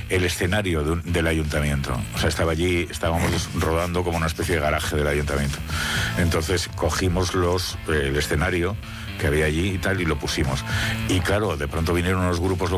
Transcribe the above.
el escenario del ayuntamiento. O sea, estábamos rodando como una especie de garaje del ayuntamiento. Entonces cogimos el escenario que había allí y tal, y lo pusimos. Y claro, de pronto vinieron unos grupos